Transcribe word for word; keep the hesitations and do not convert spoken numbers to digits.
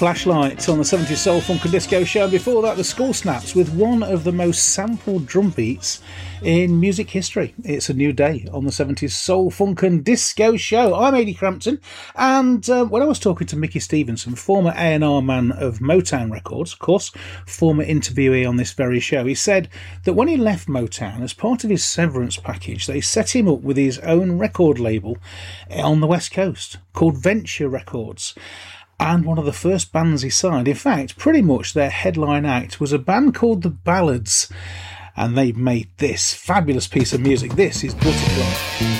Flashlight on the seventies Soul Funk and Disco Show. Before that, the School Snaps with one of the most sampled drum beats in music history. It's a new day on the seventies Soul Funk and Disco Show. I'm Ady Crampton, and uh, when I was talking to Mickey Stevenson, former A and R man of Motown Records, of course, former interviewee on this very show, he said that when he left Motown, as part of his severance package, they set him up with his own record label on the West Coast called Venture Records. And one of the first bands he signed, in fact, pretty much their headline act, was a band called The Ballads. And they made this fabulous piece of music. This is Butterfly.